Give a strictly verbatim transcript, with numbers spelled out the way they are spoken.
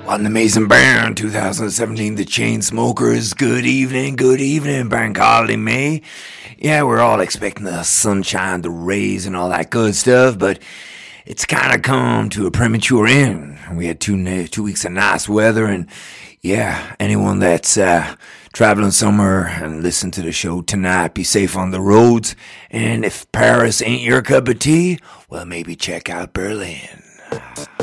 On the Mason Band twenty seventeen, The Chainsmokers. Good evening, good evening, Bank Holiday May. Yeah, we're all expecting the sunshine, the rays, and all that good stuff, but it's kind of come to a premature end. We had two two weeks of nice weather, and yeah, anyone that's uh, traveling somewhere and listen to the show tonight, be safe on the roads. And if Paris ain't your cup of tea, well, maybe check out Berlin.